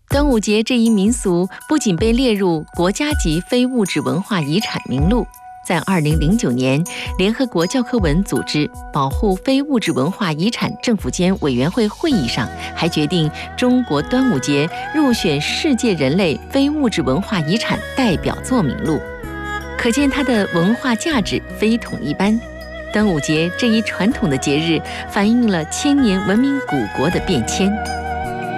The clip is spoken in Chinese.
端午节这一民俗不仅被列入国家级非物质文化遗产名录，在2009年，联合国教科文组织保护非物质文化遗产政府间委员会会议上，还决定中国端午节入选世界人类非物质文化遗产代表作名录。可见它的文化价值非同一般。端午节这一传统的节日，反映了千年文明古国的变迁。